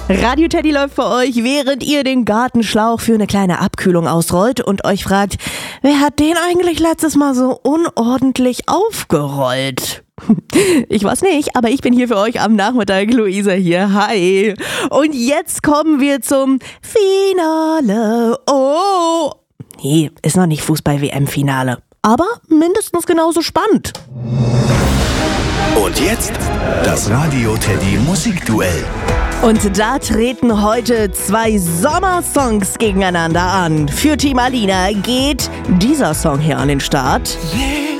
Radio Teddy läuft für euch, während ihr den Gartenschlauch für eine kleine Abkühlung ausrollt und euch fragt, wer hat den eigentlich letztes Mal so unordentlich aufgerollt? Ich weiß nicht, aber ich bin hier für euch am Nachmittag. Luisa hier, hi. Und jetzt kommen wir zum Finale. Oh, nee, ist noch nicht Fußball-WM-Finale, aber mindestens genauso spannend. Und jetzt das Radio Teddy Musikduell. Und da treten heute zwei Sommersongs gegeneinander an. Für Team Alina geht dieser Song hier an den Start.